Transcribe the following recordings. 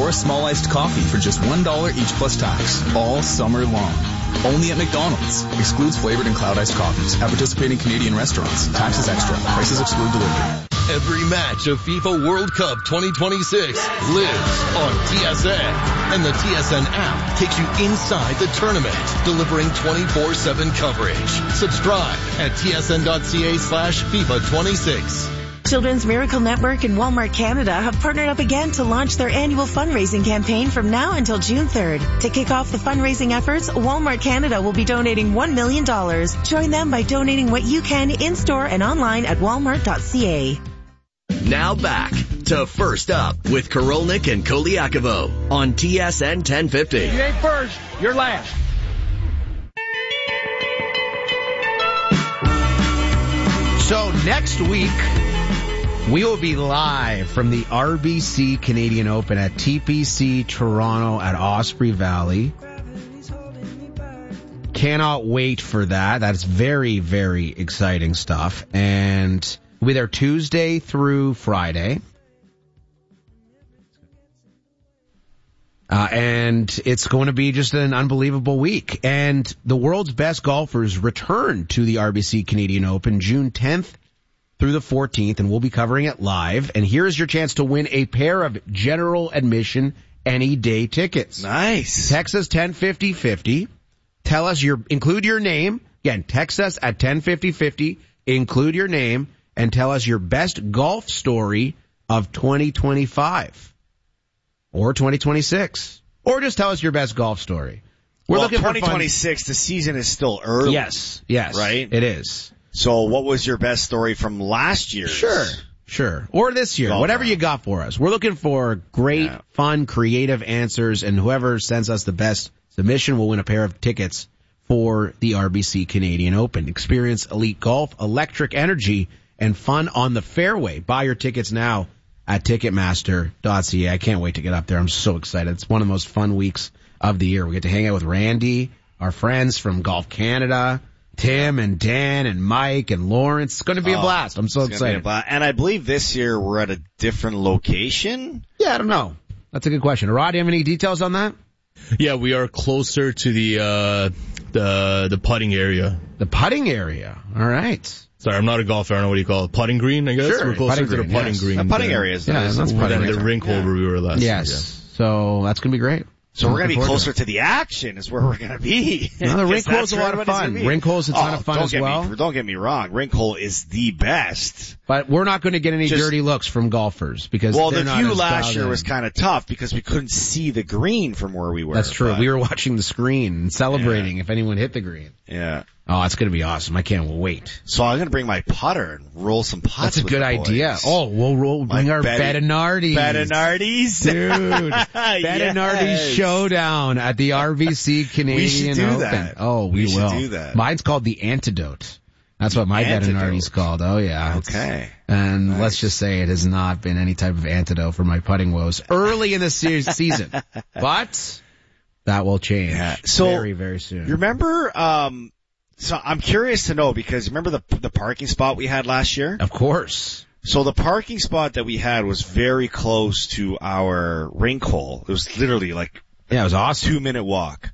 or a small iced coffee for just $1 each plus tax, all summer long. Only at McDonald's. Excludes flavored and cloud iced coffees at participating Canadian restaurants. Taxes extra. Prices exclude delivery. Every match of FIFA World Cup 2026 lives on TSN. And the TSN app takes you inside the tournament, delivering 24/7 coverage. Subscribe at tsn.ca/FIFA26. Children's Miracle Network and Walmart Canada have partnered up again to launch their annual fundraising campaign from now until June 3rd. To kick off the fundraising efforts, Walmart Canada will be donating $1 million. Join them by donating what you can in-store and online at walmart.ca. Now back to First Up with Korolnik and Koliakovo on TSN 1050. You ain't first, you're last. So next week, we will be live from the RBC Canadian Open at TPC Toronto at Osprey Valley. Cannot wait for that. That's very, very exciting stuff. And we'll be there Tuesday through Friday. And it's going to be just an unbelievable week. And the world's best golfers return to the RBC Canadian Open June 10th through the 14th, and we'll be covering it live. And here's your chance to win a pair of general admission any day tickets. Nice. Text us 105050. Tell us include your name. Again, text us at 105050. Include your name and tell us your best golf story of 2025 or 2026, or just tell us your best golf story. We're looking for 2026. The season is still early. Yes, right. It is. So, what was your best story from last year? Sure. Or this year, whatever you got for us. We're looking for great, fun, creative answers, and whoever sends us the best submission will win a pair of tickets for the RBC Canadian Open. Experience elite golf, electric energy, and fun on the fairway. Buy your tickets now at Ticketmaster.ca. I can't wait to get up there. I'm so excited. It's one of the most fun weeks of the year. We get to hang out with Randy, our friends from Golf Canada, Tim and Dan and Mike and Lawrence. It's going to be a blast. I'm so excited. And I believe this year we're at a different location. Yeah, I don't know. That's a good question. Rod, do you have any details on that? Yeah, we are closer to the putting area. The putting area. All right. Sorry, I'm not a golfer. I don't know what do you call it. Putting green, I guess? Sure. We're closer to the putting green. The putting area is that's putting than the rink hole where we were last year. Yes. So that's going to be great. So we're going to be closer to the action is where we're going to be. No, the rink hole is a lot of fun. Rink hole is a ton of fun as well. Don't get me wrong. Rink hole is the best. But we're not going to get any dirty looks from golfers because the view last year was kind of tough because we couldn't see the green from where we were. That's true. We were watching the screen and celebrating if anyone hit the green. Yeah. Oh, it's going to be awesome. I can't wait. So I'm going to bring my putter and roll some putts. That's a good idea. Oh, we'll bring our Bettinardies. Bettinardies? Dude. Bettinardies showdown at the RBC Canadian Open. That. Oh, we will. do that. Mine's called the Antidote. That's what my Bettinardies called. Oh, yeah. Okay. And let's just say it has not been any type of antidote for my putting woes early in the season. But that will change very, very soon. You remember, so I'm curious to know because remember the parking spot we had last year? Of course. So the parking spot that we had was very close to our rink hole. It was literally it was awesome. 2-minute walk.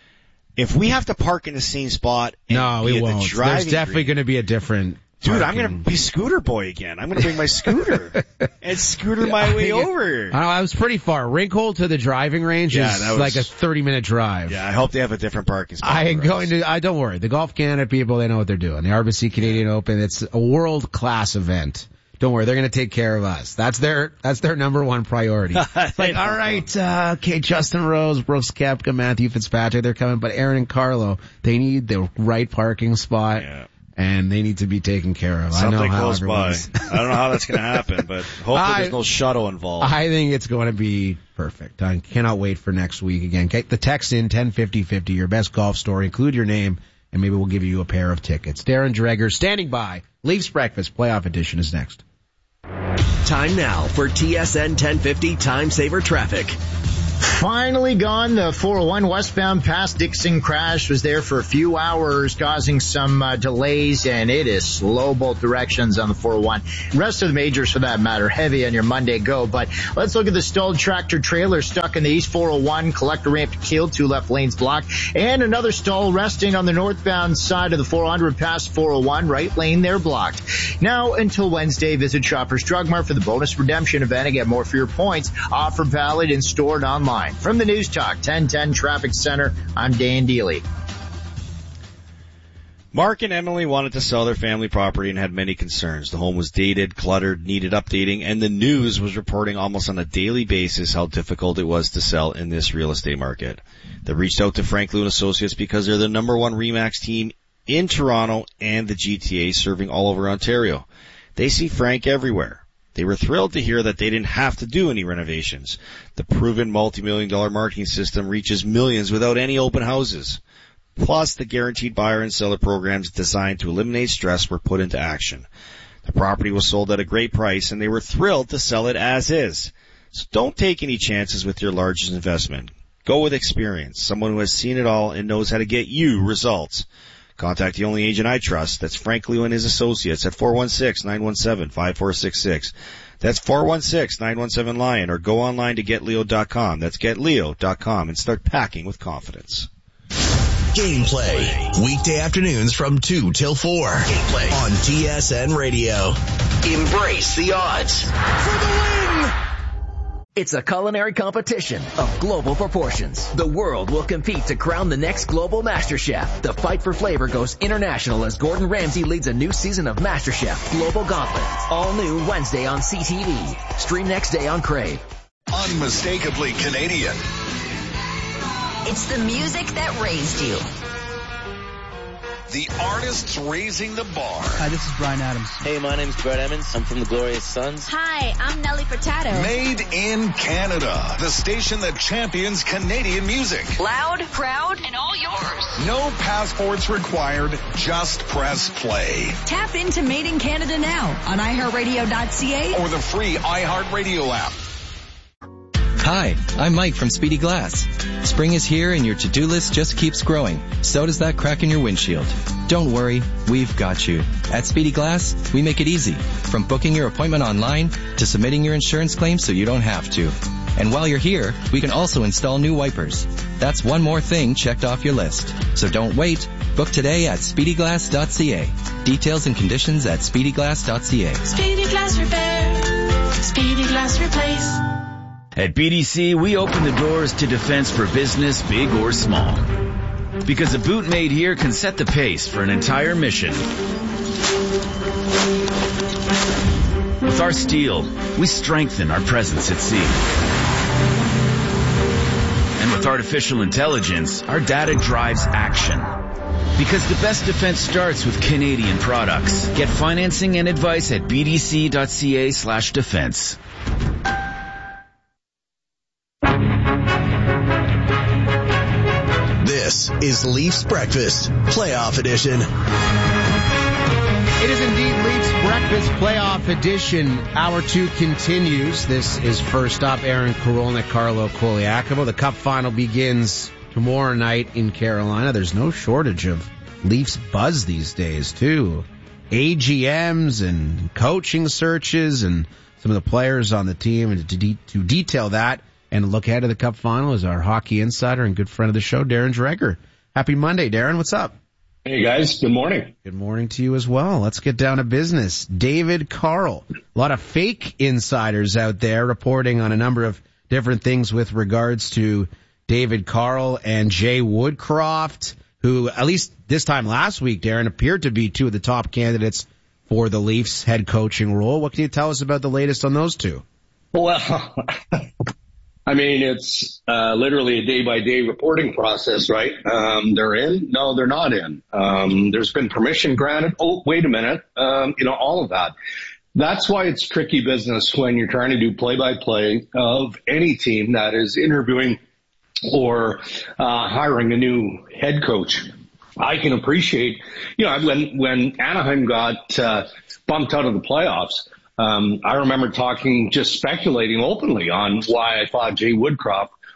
If we have to park in the same spot, no, we won't. There's definitely going to be a different. Dude, I'm going to be scooter boy again. I'm going to bring my scooter and scooter my way over. I was pretty far. Rink hole to the driving range is like a 30-minute drive. Yeah, I hope they have a different parking spot. Don't worry. The Golf Canada people, they know what they're doing. The RBC Canadian Open, it's a world-class event. Don't worry, they're going to take care of us. That's their number one priority. It's like, all right, okay, Justin Rose, Brooks Koepka, Matthew Fitzpatrick, they're coming, but Aaron and Carlo, they need the right parking spot, and they need to be taken care of. Something close by. I don't know how that's going to happen, but hopefully there's no shuttle involved. I think it's going to be perfect. I cannot wait for next week again. Get the text in 105050, your best golf story, include your name, and maybe we'll give you a pair of tickets. Darren Dreger standing by. Leafs Breakfast Playoff Edition is next. Time now for TSN 1050 Time Saver Traffic. finally gone. The 401 westbound past Dixon crash was there for a few hours, causing some delays, and it is slow both directions on the 401. Rest of the majors, for that matter, heavy on your Monday go. But let's look at the stalled tractor trailer stuck in the East 401, collector ramp to Kiel, 2 left lanes blocked, and another stall resting on the northbound side of the 400 past 401, right lane there blocked. Now until Wednesday, visit Shoppers Drug Mart for the bonus redemption event and get more for your points. Offer valid in store and online. From the News Talk 1010 Traffic Center, I'm Dan Dealey. Mark and Emily wanted to sell their family property and had many concerns. The home was dated, cluttered, needed updating, and the news was reporting almost on a daily basis how difficult it was to sell in this real estate market. They reached out to Frank Lou & Associates because they're the number one RE/MAX team in Toronto and the GTA, serving all over Ontario. They see Frank everywhere. They were thrilled to hear that they didn't have to do any renovations. The proven multi-million-dollar marketing system reaches millions without any open houses. Plus, the guaranteed buyer and seller programs designed to eliminate stress were put into action. The property was sold at a great price, and they were thrilled to sell it as is. So don't take any chances with your largest investment. Go with experience, someone who has seen it all and knows how to get you results. Contact the only agent I trust. That's Frank Lou and his associates at 416-917-5466. That's 416-917-LION, or go online to getleo.com. That's getleo.com, and start packing with confidence. Gameplay. Weekday afternoons from 2 till 4. Gameplay on TSN Radio. Embrace the odds. For the win! It's a culinary competition of global proportions. The world will compete to crown the next global master chef. The fight for flavor goes international as Gordon Ramsay leads a new season of MasterChef Global Gauntlet. All new Wednesday on CTV. Stream next day on Crave. Unmistakably Canadian. It's the music that raised you. The artists raising the bar. Hi, this is Bryan Adams. Hey, my name's Brett Emmons. I'm from the Glorious Sons. Hi, I'm Nelly Furtado. Made in Canada. The station that champions Canadian music. Loud, proud, and all yours. No passports required. Just press play. Tap into Made in Canada now on iHeartRadio.ca or the free iHeartRadio app. Hi, I'm Mike from Speedy Glass. Spring is here and your to-do list just keeps growing. So does that crack in your windshield. Don't worry, we've got you. At Speedy Glass, we make it easy. From booking your appointment online to submitting your insurance claim so you don't have to. And while you're here, we can also install new wipers. That's one more thing checked off your list. So don't wait. Book today at speedyglass.ca. Details and conditions at speedyglass.ca. Speedy Glass Repair. Speedy Glass Replace. At BDC, we open the doors to defense for business, big or small. Because a boot made here can set the pace for an entire mission. With our steel, we strengthen our presence at sea. And with artificial intelligence, our data drives action. Because the best defense starts with Canadian products. Get financing and advice at bdc.ca/defense. This is Leafs Breakfast, Playoff Edition. It is indeed Leafs Breakfast Playoff Edition. Hour 2 continues. This is First Up. Aaron Korolnik, Carlo Koliakovo. The Cup Final begins tomorrow night in Carolina. There's no shortage of Leafs buzz these days, too. AGMs and coaching searches and some of the players on the team. And to detail that and look ahead to the Cup Final is our hockey insider and good friend of the show, Darren Dreger. Happy Monday, Darren. What's up? Hey, guys. Good morning. Good morning to you as well. Let's get down to business. David Carle. A lot of fake insiders out there reporting on a number of different things with regards to David Carle and Jay Woodcroft, who, at least this time last week, Darren, appeared to be two of the top candidates for the Leafs head coaching role. What can you tell us about the latest on those two? Well, I mean, it's literally a day-by-day reporting process, right? They're in? No, they're not in. There's been permission granted. Oh, wait a minute. All of that. That's why it's tricky business when you're trying to do play-by-play of any team that is interviewing or hiring a new head coach. I can appreciate, when Anaheim got bumped out of the playoffs, I remember just speculating openly on why I thought Jay Woodcroft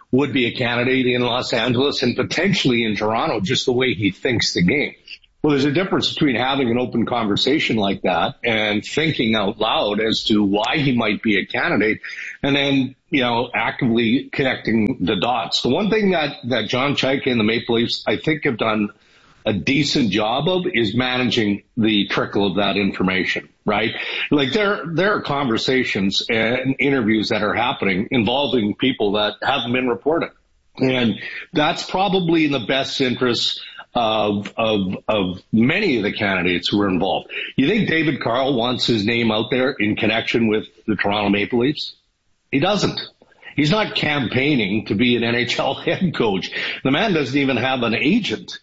would be a candidate in Los Angeles and potentially in Toronto, just the way he thinks the game. Well, there's a difference between having an open conversation like that and thinking out loud as to why he might be a candidate, and then, actively connecting the dots. The one thing that John Chaika and the Maple Leafs, I think, have done a decent job of is managing the trickle of that information, right? Like there are conversations and interviews that are happening involving people that haven't been reported. And that's probably in the best interest of many of the candidates who are involved. You think David Carl wants his name out there in connection with the Toronto Maple Leafs? He doesn't. He's not campaigning to be an NHL head coach. The man doesn't even have an agent.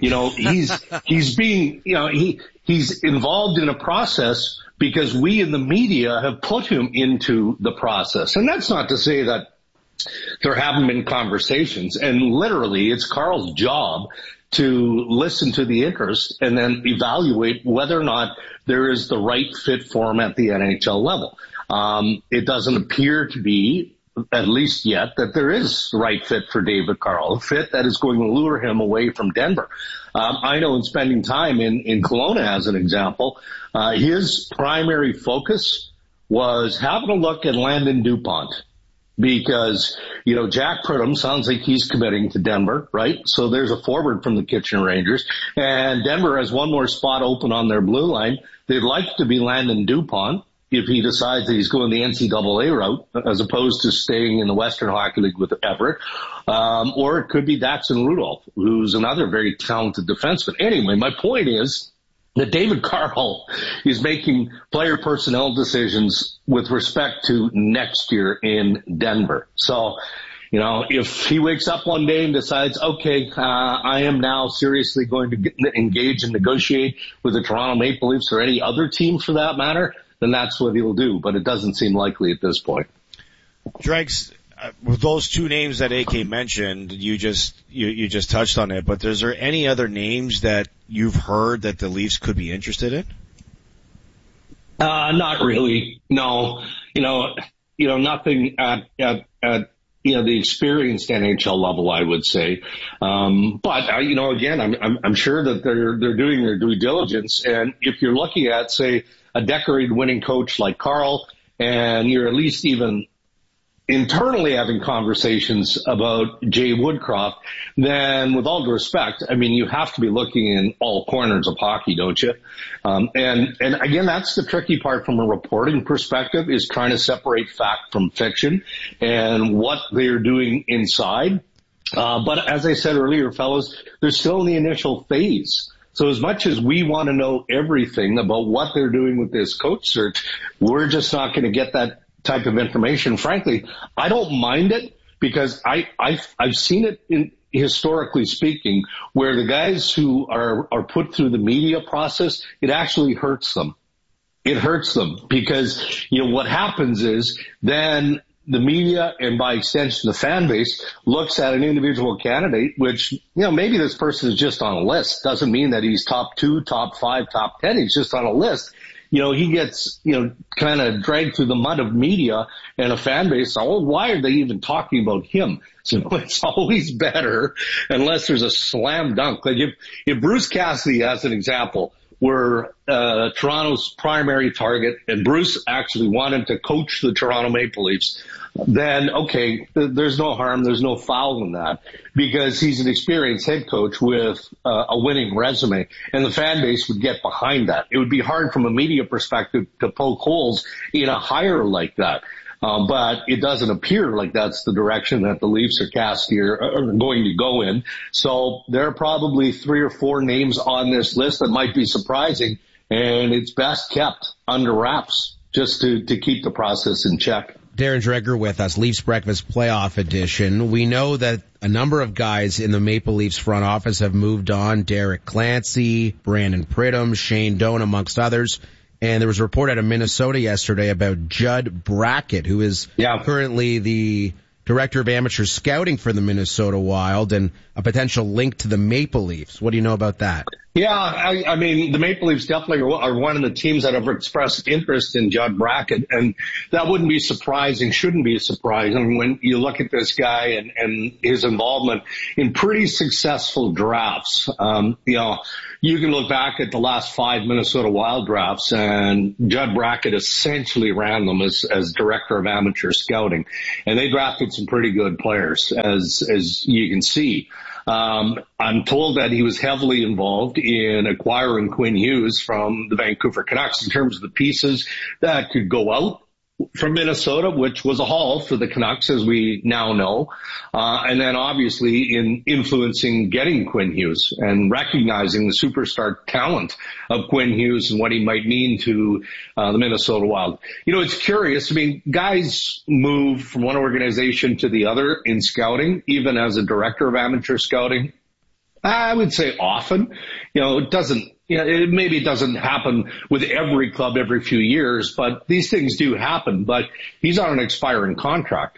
He's being, he's involved in a process because we in the media have put him into the process. And that's not to say that there haven't been conversations. And literally, it's Carl's job to listen to the interest and then evaluate whether or not there is the right fit for him at the NHL level. It doesn't appear to be, at least yet, that there is the right fit for David Carl, a fit that is going to lure him away from Denver. I know in spending time in Kelowna, as an example, his primary focus was having a look at Landon Dupont. Because, Jack Pridham sounds like he's committing to Denver, right? So there's a forward from the Kitchener Rangers. And Denver has one more spot open on their blue line. They'd like to be Landon Dupont if he decides that he's going the NCAA route as opposed to staying in the Western Hockey League with Everett. Or it could be Daxon Rudolph, who's another very talented defenseman. Anyway, my point is that David Carl is making player personnel decisions with respect to next year in Denver. So, if he wakes up one day and decides, okay, I am now seriously going to engage and negotiate with the Toronto Maple Leafs or any other team for that matter, then that's what he'll do. But it doesn't seem likely at this point. Dregs, with those two names that AK mentioned, you just touched on it, but is there any other names that you've heard that the Leafs could be interested in? Not really. No. Nothing at the experienced NHL level, I would say. But again, I'm sure that they're doing their due diligence. And if you're looking at, say, a decorated winning coach like Carl, and you're at least even internally having conversations about Jay Woodcroft, then with all due respect, you have to be looking in all corners of hockey, don't you? And again, that's the tricky part from a reporting perspective, is trying to separate fact from fiction and what they're doing inside. But as I said earlier, fellas, they're still in the initial phase. So as much as we want to know everything about what they're doing with this coach search, we're just not going to get that type of information. Frankly, I don't mind it because I've seen it historically speaking, where the guys who are put through the media process, it actually hurts them. It hurts them because, what happens is then the media and by extension the fan base looks at an individual candidate, which, maybe this person is just on a list. Doesn't mean that he's top 2, top 5, top 10. He's just on a list. He gets, kind of dragged through the mud of media and a fan base. Oh, why are they even talking about him? So it's always better unless there's a slam dunk. Like if Bruce Cassidy, as an example, were Toronto's primary target and Bruce actually wanted to coach the Toronto Maple Leafs, then okay, there's no harm, there's no foul in that, because he's an experienced head coach with a winning resume, and the fan base would get behind that. It would be hard from a media perspective to poke holes in a hire like that. But it doesn't appear like that's the direction that the Leafs are going to go in. So there are probably 3 or 4 names on this list that might be surprising, and it's best kept under wraps just to keep the process in check. Darren Dreger with us, Leafs Breakfast Playoff Edition. We know that a number of guys in the Maple Leafs front office have moved on. Derek Clancy, Brandon Pridham, Shane Doan, amongst others. And there was a report out of Minnesota yesterday about Judd Brackett, who is currently the director of amateur scouting for the Minnesota Wild and a potential link to the Maple Leafs. What do you know about that? Yeah, I mean, the Maple Leafs definitely are one of the teams that have expressed interest in Judd Brackett, and that wouldn't be surprising, shouldn't be surprising when you look at this guy and his involvement in pretty successful drafts. You can look back at the last 5 Minnesota Wild drafts, and Judd Brackett essentially ran them as director of amateur scouting, and they drafted some pretty good players, as you can see. I'm told that he was heavily involved in acquiring Quinn Hughes from the Vancouver Canucks in terms of the pieces that could go out from Minnesota, which was a haul for the Canucks, as we now know. And then obviously in influencing getting Quinn Hughes and recognizing the superstar talent of Quinn Hughes and what he might mean to the Minnesota Wild. It's curious. I mean, guys move from one organization to the other in scouting, even as a director of amateur scouting. I would say often. It doesn't. Maybe it doesn't happen with every club every few years, but these things do happen. But he's on an expiring contract.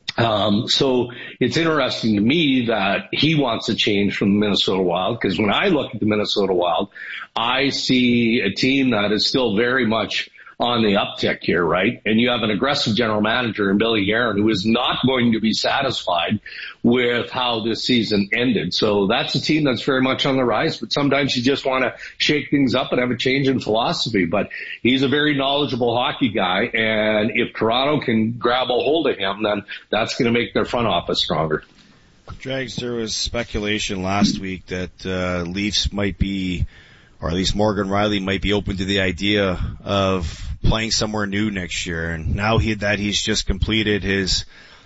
So it's interesting to me that he wants a change from the Minnesota Wild, because when I look at the Minnesota Wild, I see a team that is still very much on the uptick here, right? And you have an aggressive general manager in Billy Guerin who is not going to be satisfied with how this season ended. So that's a team that's very much on the rise, but sometimes you just want to shake things up and have a change in philosophy. But he's a very knowledgeable hockey guy, and if Toronto can grab a hold of him, then that's going to make their front office stronger. Drags, there was speculation last week that Leafs might be, or at least Morgan Rielly might be open to the idea of playing somewhere new next year. And now he's just completed his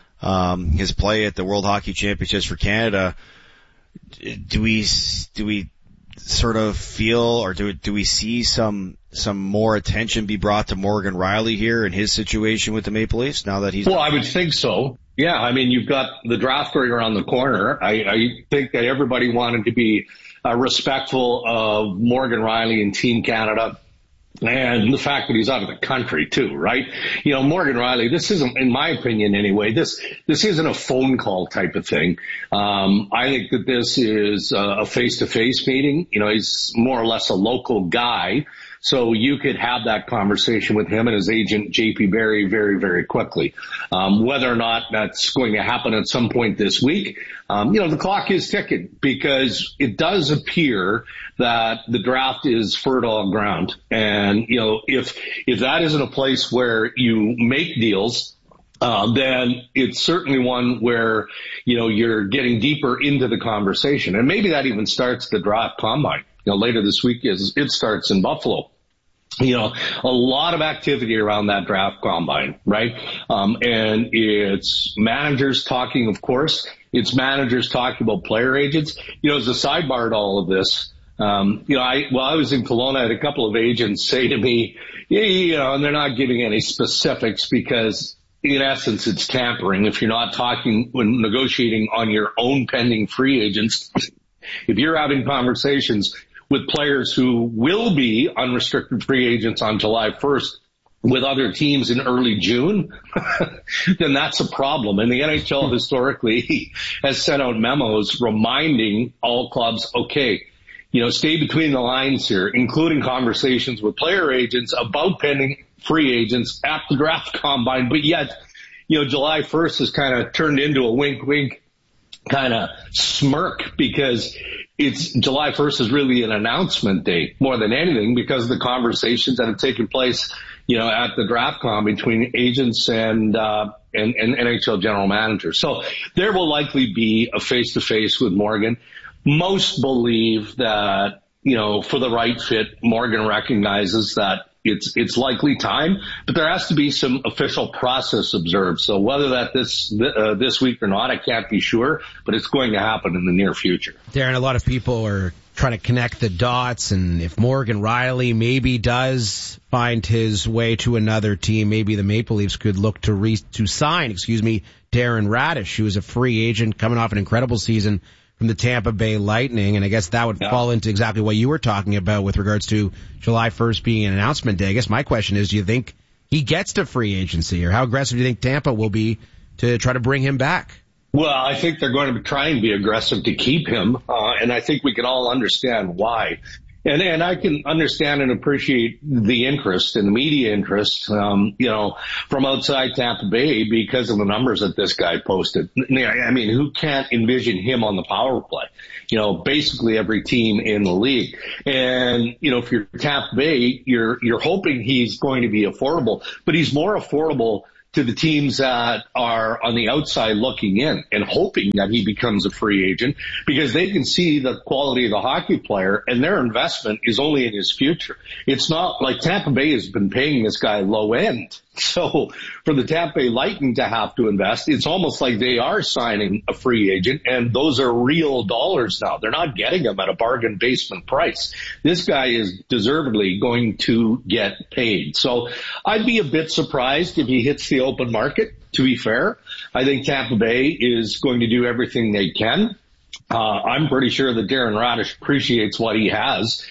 play at the World Hockey Championships for Canada. Do we sort of feel, or do we see some more attention be brought to Morgan Rielly here and his situation with the Maple Leafs now that he's... Well, I would think so. Yeah, I mean, you've got the draft going around the corner. I think that everybody wanted to be respectful of Morgan Rielly and Team Canada. And the fact that he's out of the country too, right? Morgan Rielly, this isn't, in my opinion anyway, this isn't a phone call type of thing. I think that this is a face-to-face meeting. He's more or less a local guy. So you could have that conversation with him and his agent, JP Barry, very, very quickly. Whether or not that's going to happen at some point this week, the clock is ticking, because it does appear that the draft is fertile ground. And, if that isn't a place where you make deals, then it's certainly one where, you're getting deeper into the conversation. And maybe that even starts the draft combine. Later this week it starts in Buffalo. A lot of activity around that draft combine, right? And it's managers talking, of course. It's managers talking about player agents. As a sidebar to all of this, I was in Kelowna, I had a couple of agents say to me, and they're not giving any specifics because in essence it's tampering. If you're not talking when negotiating on your own pending free agents, if you're having conversations with players who will be unrestricted free agents on July 1st with other teams in early June, then that's a problem. And the NHL historically has sent out memos reminding all clubs, okay, stay between the lines here, including conversations with player agents about pending free agents at the draft combine. But yet, July 1st has kind of turned into a wink kind of smirk, because it's July 1st is really an announcement date more than anything, because of the conversations that have taken place, at the draft com between agents and NHL general managers. So there will likely be a face-to-face with Morgan. Most believe that, for the right fit, Morgan recognizes that it's likely time, but there has to be some official process observed. So whether that this week or not, I can't be sure, but it's going to happen in the near future. Darren, a lot of people are trying to connect the dots, and if Morgan Rielly maybe does find his way to another team, maybe the Maple Leafs could look to sign Darren Radish, who is a free agent coming off an incredible season from the Tampa Bay Lightning, and I guess that would fall into exactly what you were talking about with regards to July 1st being an announcement day. I guess my question is, do you think he gets to free agency, or how aggressive do you think Tampa will be to try to bring him back? Well, I think they're going to try and be aggressive to keep him, and I think we can all understand why. And I can understand and appreciate the interest and the media interest, from outside Tampa Bay because of the numbers that this guy posted. I mean, who can't envision him on the power play? Basically every team in the league. And, if you're Tampa Bay, you're hoping he's going to be affordable, but he's more affordable to the teams that are on the outside looking in and hoping that he becomes a free agent because they can see the quality of the hockey player and their investment is only in his future. It's not like Tampa Bay has been paying this guy low end. So for the Tampa Bay Lightning to have to invest, it's almost like they are signing a free agent, and those are real dollars now. They're not getting them at a bargain basement price. This guy is deservedly going to get paid. So I'd be a bit surprised if he hits the open market, to be fair. I think Tampa Bay is going to do everything they can. I'm pretty sure that Darren Radish appreciates what he has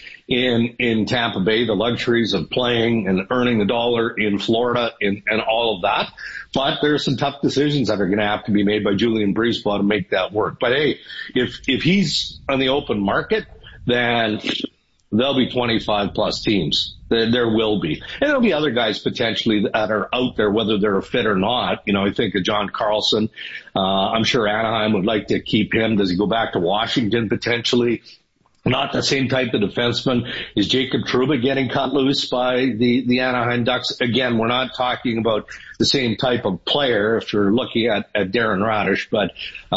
in Tampa Bay, the luxuries of playing and earning the dollar in Florida and all of that. But there are some tough decisions that are going to have to be made by Julian Brisebois to make that work. But hey, if he's on the open market, then there'll be 25 plus teams. There will be. And there'll be other guys potentially that are out there, whether they're a fit or not. I think of John Carlson. I'm sure Anaheim would like to keep him. Does he go back to Washington potentially? Not the same type of defenseman. Is Jacob Trouba getting cut loose by the Anaheim Ducks? Again, we're not talking about the same type of player if you're looking at Darren Radish, but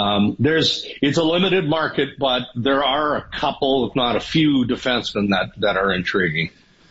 it's a limited market, but there are a couple, if not a few, defensemen that are intriguing.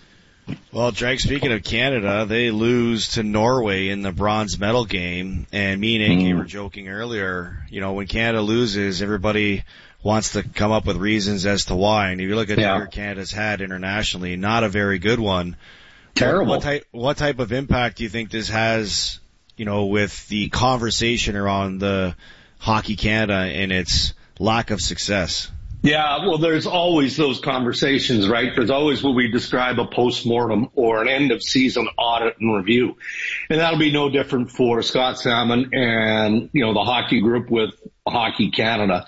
Well, Drake, speaking of Canada, they lose to Norway in the bronze medal game, and me and AK were joking earlier, when Canada loses, everybody wants to come up with reasons as to why. And if you look at the year Canada's had internationally, not a very good one. Terrible. What type of impact do you think this has, with the conversation around the Hockey Canada and its lack of success? Yeah, well, there's always those conversations, right? There's always what we describe a postmortem or an end-of-season audit and review. And that'll be no different for Scott Salmon and, the hockey group with Hockey Canada.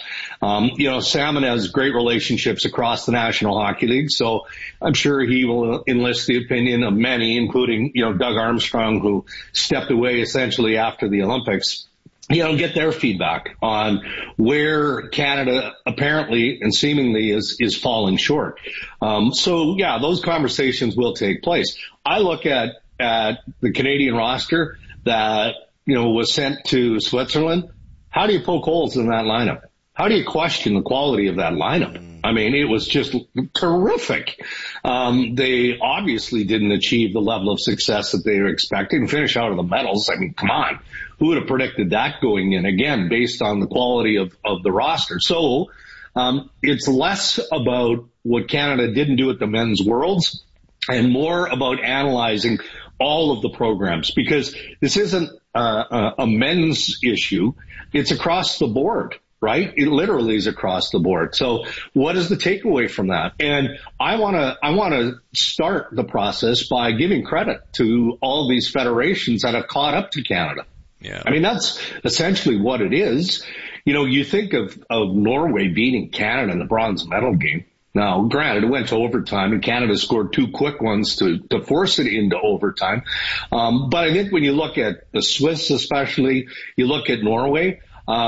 Salmon has great relationships across the National Hockey League, so I'm sure he will enlist the opinion of many, including, Doug Armstrong, who stepped away essentially after the Olympics. Get their feedback on where Canada apparently and seemingly is falling short. Those conversations will take place. I look at the Canadian roster that, was sent to Switzerland. How do you poke holes in that lineup? How do you question the quality of that lineup? I mean, it was just terrific. They obviously didn't achieve the level of success that they were expecting. Finish out of the medals. I mean, come on. Who would have predicted that going in, again, based on the quality of the roster? So it's less about what Canada didn't do at the men's worlds and more about analyzing all of the programs, because this isn't a men's issue. It's across the board, right? It literally is across the board. So what is the takeaway from that? And I want to start the process by giving credit to all of these federations that have caught up to Canada. Yeah. I mean, that's essentially what it is. You think of Norway beating Canada in the bronze medal game. Now, granted, it went to overtime, and Canada scored two quick ones to force it into overtime. But I think when you look at the Swiss especially, you look at Norway,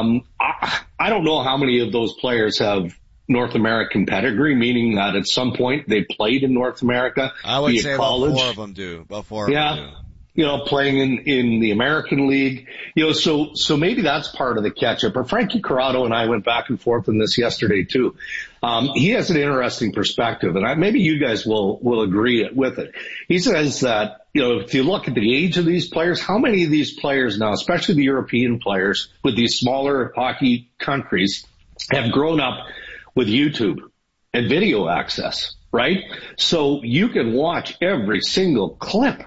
I don't know how many of those players have North American pedigree, meaning that at some point they played in North America. I would say about four of them do. About four of them do. Playing in the American League, so maybe that's part of the catch-up. But Frankie Corrado and I went back and forth on this yesterday too. He has an interesting perspective, and maybe you guys will agree with it. He says that, if you look at the age of these players, how many of these players now, especially the European players with these smaller hockey countries, have grown up with YouTube and video access, right? So you can watch every single clip.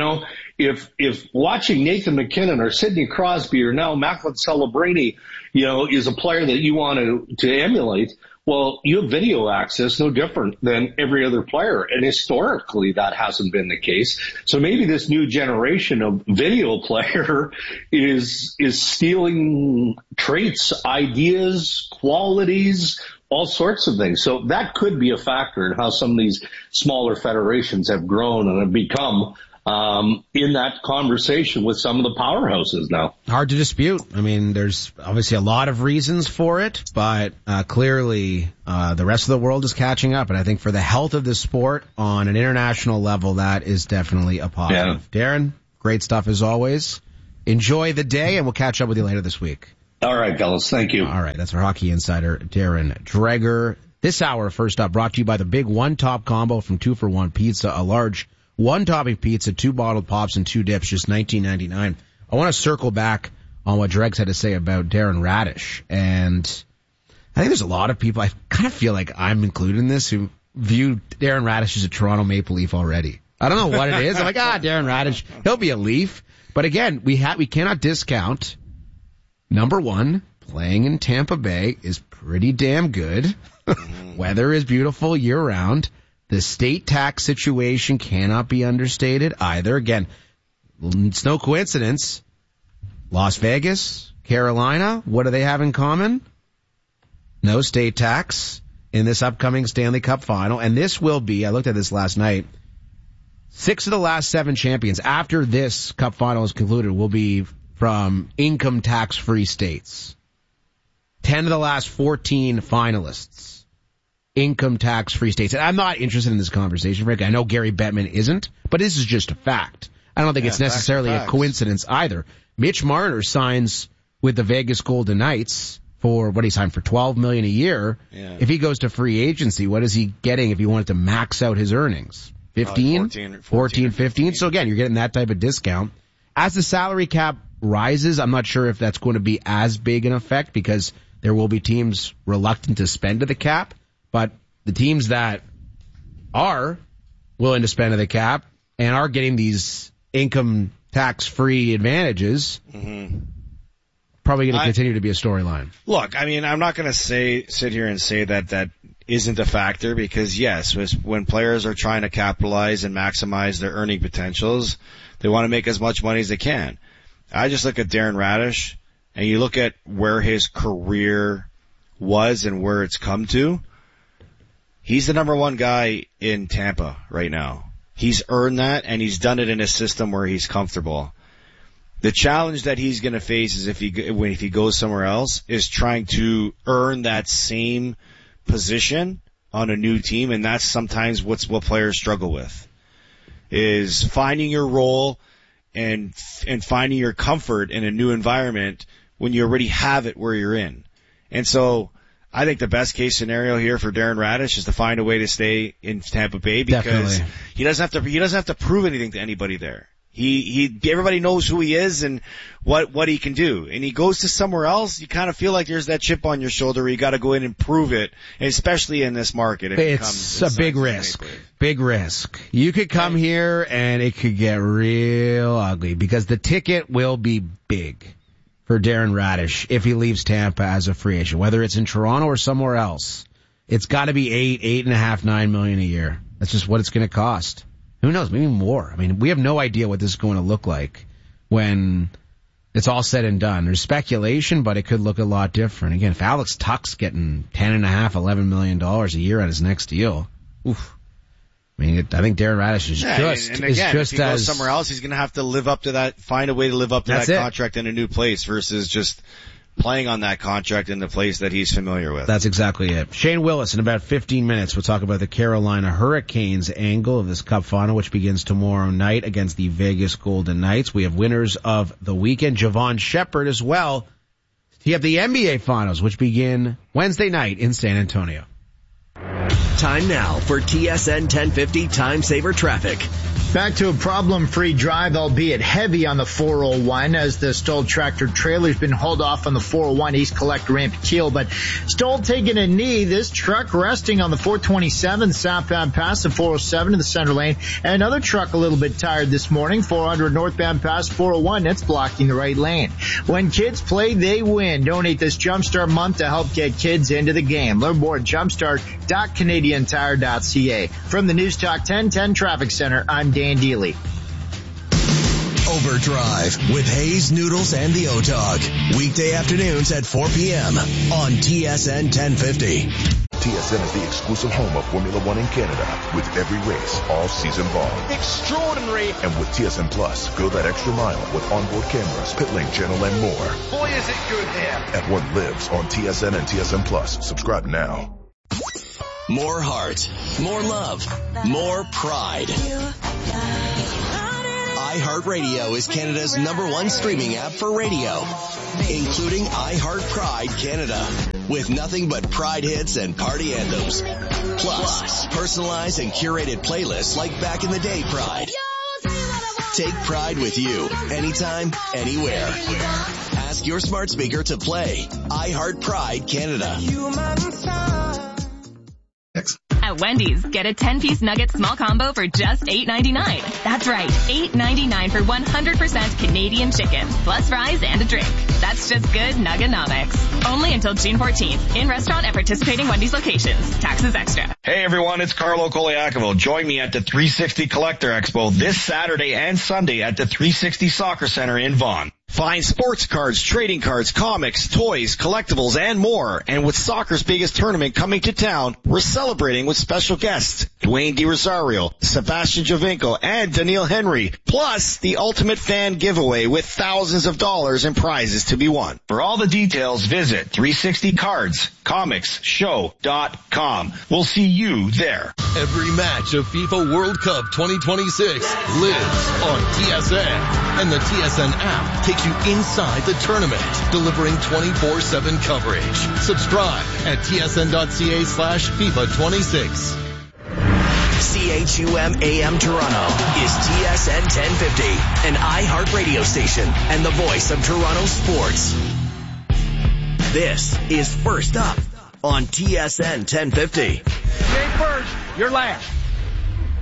If watching Nathan McKinnon or Sidney Crosby or now Macklin Celebrini, is a player that you want to emulate, Well, you have video access, no different than every other player. And historically, that hasn't been the case. So maybe this new generation of video player is stealing traits, ideas, qualities, all sorts of things. So that could be a factor in how some of these smaller federations have grown and have become in that conversation with some of the powerhouses now. Hard to dispute. I mean, there's obviously a lot of reasons for it, but clearly the rest of the world is catching up. And I think for the health of the sport on an international level, that is definitely a positive. Yeah. Darren, great stuff as always. Enjoy the day, and we'll catch up with you later this week. All right, fellas. Thank you. All right. That's our hockey insider, Darren Dreger. This hour, first up, brought to you by the big one-top combo from 2-for-1 Pizza, a large one-topping pizza, 2 bottled pops, and 2 dips, just $19.99. I want to circle back on what Dregs had to say about Darren Radish. And I think there's a lot of people, I kind of feel like I'm included in this, who view Darren Radish as a Toronto Maple Leaf already. I don't know what it is. I'm like, Darren Radish, he'll be a Leaf. But again, we cannot discount, number one, playing in Tampa Bay is pretty damn good. Weather is beautiful year-round. The state tax situation cannot be understated either. Again, it's no coincidence. Las Vegas, Carolina, what do they have in common? No state tax in this upcoming Stanley Cup final. And this will be, I looked at this last night, 6 of the last 7 champions after this Cup final is concluded will be from income tax-free states. 10 of the last 14 finalists. Income tax-free states. And I'm not interested in this conversation, Rick. I know Gary Bettman isn't, but this is just a fact. I don't think it's necessarily a coincidence either. Mitch Marner signs with the Vegas Golden Knights for, what he signed for, $12 million a year. Yeah. If he goes to free agency, what is he getting if he wanted to max out his earnings? 15? 14, 15. So again, you're getting that type of discount. As the salary cap rises, I'm not sure if that's going to be as big an effect because there will be teams reluctant to spend to the cap. But the teams that are willing to spend to the cap and are getting these income tax-free advantages, probably going to continue to be a storyline. Look, I mean, I'm not going to sit here and say that isn't a factor because, yes, when players are trying to capitalize and maximize their earning potentials, they want to make as much money as they can. I just look at Darren Radish, and you look at where his career was and where it's come to. He's the number one guy in Tampa right now. He's earned that, and he's done it in a system where he's comfortable. The challenge that he's going to face is if he goes somewhere else is trying to earn that same position on a new team, and that's sometimes what players struggle with, is finding your role and finding your comfort in a new environment when you already have it where you're in. And so I think the best case scenario here for Darren Radish is to find a way to stay in Tampa Bay because he doesn't have to prove anything to anybody there. Everybody knows who he is and what he can do. And he goes to somewhere else, you kind of feel like there's that chip on your shoulder where you got to go in and prove it, and especially in this market. It's a big risk. Big risk. You could come here and it could get real ugly because the ticket will be big for Darren Radish if he leaves Tampa as a free agent, whether it's in Toronto or somewhere else. It's got to be $8.5 million a year. That's just what it's going to cost. Who knows? Maybe more. I mean, we have no idea what this is going to look like when it's all said and done. There's speculation, but it could look a lot different. Again, if Alex Tuch's getting $10.5, $11 million a year on his next deal, oof. I mean, I think Darren Radish is if he goes somewhere else, he's going to have to live up to that, find a way to live up to that contract in a new place versus just playing on that contract in the place that he's familiar with. That's exactly it. Shane Willis, in about 15 minutes, we'll talk about the Carolina Hurricanes angle of this Cup final, which begins tomorrow night against the Vegas Golden Knights. We have winners of the weekend, Javon Shepherd as well. You have the NBA finals, which begin Wednesday night in San Antonio. Time now for TSN 1050 Time Saver Traffic. Back to a problem-free drive, albeit heavy on the 401, as the Stoll tractor trailer's been hauled off on the 401 East Collect Ramp Keel. But Stoll taking a knee. This truck resting on the 427 southbound past the 407 to the center lane. And another truck a little bit tired this morning, 400 northbound past 401. That's blocking the right lane. When kids play, they win. Donate this Jumpstart month to help get kids into the game. Learn more at jumpstart.canadiantire.ca. From the News Talk 1010 Traffic Center, I'm Dan Dealey. Overdrive with Hayes, Noodles, and the O-Dog. Weekday afternoons at 4 p.m. on TSN 1050. TSN is the exclusive home of Formula One in Canada, with every race all season long. Extraordinary. And with TSN Plus, go that extra mile with onboard cameras, pit lane channel, and more. Boy, is it good there. Everyone lives on TSN and TSN Plus. Subscribe now. More heart, more love, more pride. iHeartRadio is Canada's #1 streaming app for radio, including iHeart Pride Canada, with nothing but Pride hits and party anthems. Plus, personalized and curated playlists like Back in the Day Pride. Take Pride with you, anytime, anywhere. Ask your smart speaker to play iHeart Pride Canada. At Wendy's, get a 10-piece nugget small combo for just $8.99. That's right, $8.99 for 100% Canadian chicken, plus fries and a drink. That's just good Nuggonomics. Only until June 14th. In restaurant at participating Wendy's locations. Taxes extra. Hey everyone, it's Carlo Koliakovo. Join me at the 360 Collector Expo this Saturday and Sunday at the 360 Soccer Center in Vaughan. Find sports cards, trading cards, comics, toys, collectibles, and more. And with soccer's biggest tournament coming to town, we're celebrating with special guests, Dwayne DiRosario, Sebastian Giovinco, and Daniil Henry. Plus, the ultimate fan giveaway with thousands of dollars in prizes to be won. For all the details, visit 360cardscomicshow.com. We'll see you there. Every match of FIFA World Cup 2026 lives on TSN. And the TSN app takes you inside the tournament, delivering 24/7 coverage. Subscribe at tsn.ca/FIFA26. CHUM AM Toronto is TSN 1050, an iHeart radio station and the voice of Toronto sports. This is First Up on TSN 1050. You ain't first, you're last.